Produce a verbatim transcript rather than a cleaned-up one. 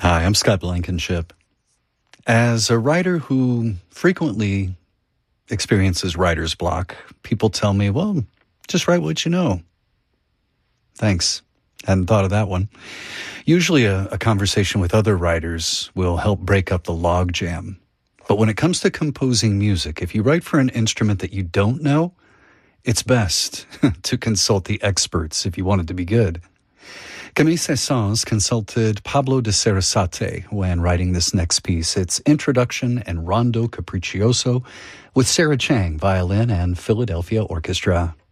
Hi, I'm Scott Blankenship. As a writer who frequently experiences writer's block, people tell me, well, just write what you know. Thanks. Hadn't thought of that one. Usually a, a conversation with other writers will help break up the logjam. But when it comes to composing music, if you write for an instrument that you don't know, it's best to consult the experts if you want it to be good. Camille Saint-Saëns consulted Pablo de Sarasate when writing this next piece. It's Introduction and Rondo Capriccioso with Sarah Chang, violin and Philadelphia Orchestra.